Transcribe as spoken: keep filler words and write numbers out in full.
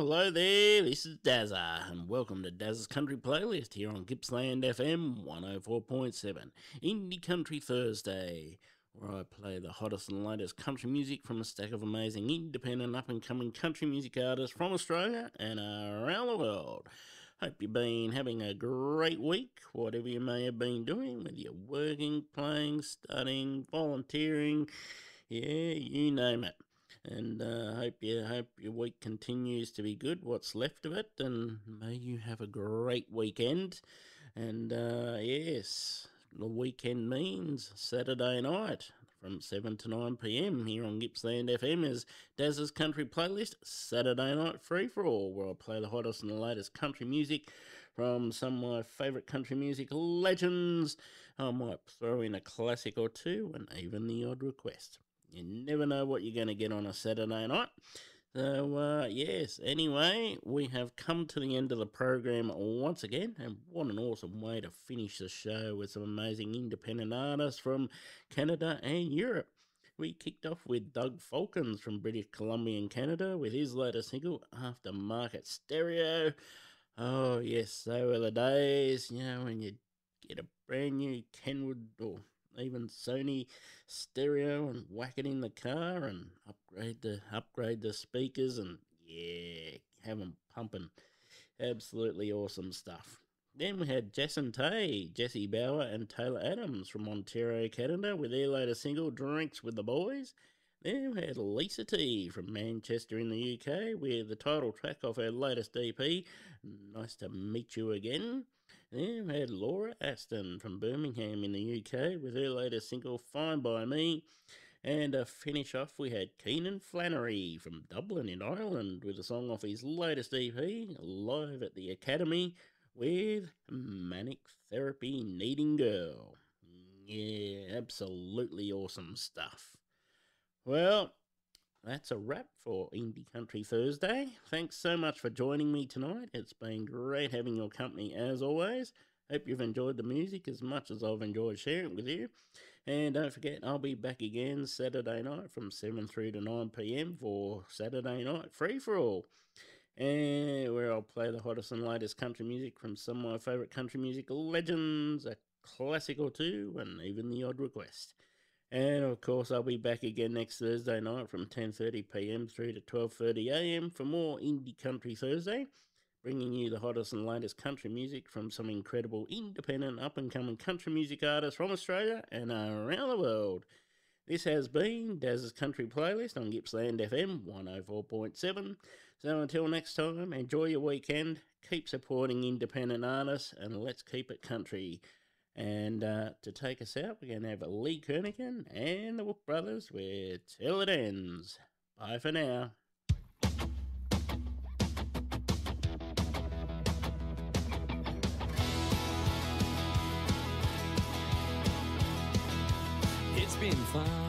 Hello there, this is Dazza, and welcome to Dazza's Country Playlist here on Gippsland F M one oh four point seven, Indie Country Thursday, where I play the hottest and latest country music from a stack of amazing independent up-and-coming country music artists from Australia and around the world. Hope you've been having a great week, whatever you may have been doing, whether you're working, playing, studying, volunteering, yeah, you name it. And uh, hope you hope your week continues to be good, what's left of it, and may you have a great weekend. And uh, yes, the weekend means Saturday night from seven to nine p.m. here on Gippsland F M is Daz's Country Playlist Saturday Night Free For All, where I play the hottest and the latest country music from some of my favourite country music legends. I might throw in a classic or two and even the odd request. You never know what you're going to get on a Saturday night. So, uh, yes, anyway, we have come to the end of the program once again, and what an awesome way to finish the show with some amazing independent artists from Canada and Europe. We kicked off with Doug Falkins from British Columbia in Canada with his latest single, Aftermarket Stereo. Oh, yes, they were the days, you know, when you get a brand new Kenwood or even Sony stereo and whack it in the car and upgrade the upgrade the speakers and yeah, have them pumping. Absolutely awesome stuff. Then we had Jess and Tay, Jesse Bauer and Taylor Adams from Ontario, Canada with their latest single, Drinks with the Boys. Then we had Lisa T from Manchester in the U K with the title track of her latest E P, Nice to Meet You Again. Then we had Laura Aston from Birmingham in the U K with her latest single, Fine By Me. And to finish off, we had Keenan Flannery from Dublin in Ireland with a song off his latest E P, Live at the Academy, with Manic Therapy Needing Girl. Yeah, absolutely awesome stuff. Well, that's a wrap for Indie Country Thursday. Thanks so much for joining me tonight. It's been great having your company as always. Hope you've enjoyed the music as much as I've enjoyed sharing it with you. And don't forget, I'll be back again Saturday night from seven through to nine p.m. for Saturday Night Free For All, and where I'll play the hottest and latest country music from some of my favourite country music legends, a classic or two, and even the odd request. And, of course, I'll be back again next Thursday night from ten thirty p.m. through to twelve thirty a.m. for more Indie Country Thursday, bringing you the hottest and latest country music from some incredible independent up-and-coming country music artists from Australia and around the world. This has been Daz's Country Playlist on Gippsland F M one oh four point seven. So until next time, enjoy your weekend, keep supporting independent artists, and let's keep it country. And uh, to take us out, we're going to have a Lee Kernaghan and the Wook Brothers with Till It Ends. Bye for now. It's been fun.